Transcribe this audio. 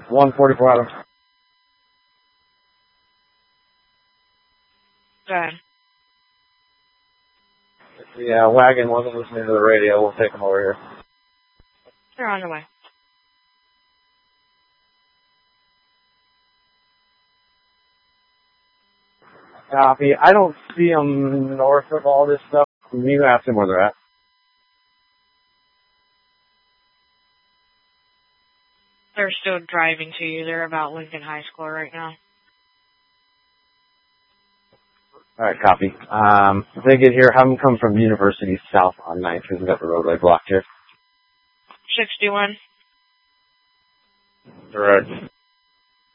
144 Adams. Go ahead. Yeah, wagon wasn't listening to the radio. We'll take them over here. They're on the way. Copy. I don't see them north of all this stuff. You ask them where they're at. They're still driving to you. They're about Lincoln High School right now. All right, copy. If they get here, have them come from University south on 9th, because we've got the roadway blocked here. 61. Direct.